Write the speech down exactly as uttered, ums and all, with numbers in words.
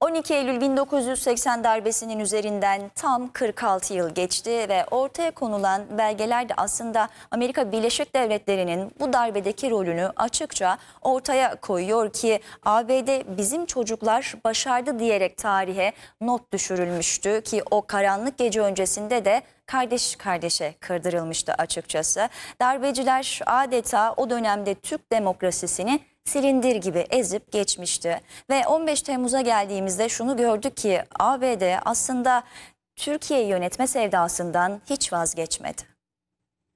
on iki Eylül bin dokuz yüz seksen darbesinin üzerinden tam kırk altı yıl geçti ve ortaya konulan belgeler de aslında Amerika Birleşik Devletleri'nin bu darbedeki rolünü açıkça ortaya koyuyor ki A B D bizim çocuklar başardı diyerek tarihe not düşürülmüştü ki o karanlık gece öncesinde de kardeş kardeşe kırdırılmıştı açıkçası. Darbeciler adeta o dönemde Türk demokrasisini silindir gibi ezip geçmişti. Ve on beş Temmuz'a geldiğimizde şunu gördük ki A B D aslında Türkiye'yi yönetme sevdasından hiç vazgeçmedi.